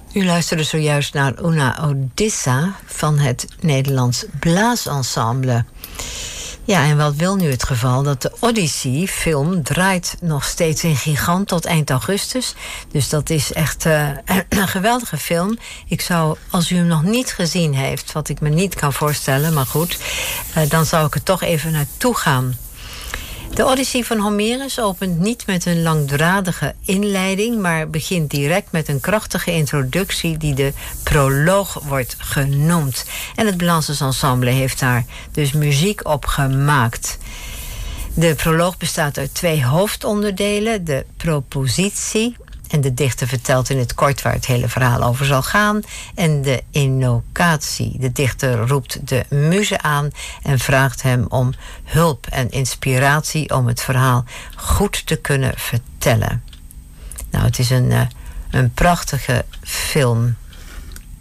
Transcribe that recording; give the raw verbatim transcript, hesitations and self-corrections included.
U luisterde zojuist naar Una Odissa van het Nederlands Blaasensemble. Ja, en wat wil nu het geval? Dat de Odyssey-film draait nog steeds in Gigant tot eind augustus. Dus dat is echt uh, een geweldige film. Ik zou, als u hem nog niet gezien heeft, wat ik me niet kan voorstellen, maar goed, uh, dan zou ik er toch even naartoe gaan. De Odyssee van Homerus opent niet met een langdradige inleiding, maar begint direct met een krachtige introductie die de proloog wordt genoemd. En het Blaasensemble heeft daar dus muziek op gemaakt. De proloog bestaat uit twee hoofdonderdelen: de propositie, en de dichter vertelt in het kort waar het hele verhaal over zal gaan, en de innocatie. De dichter roept de muze aan en vraagt hem om hulp en inspiratie om het verhaal goed te kunnen vertellen. Nou, het is een, uh, een prachtige film.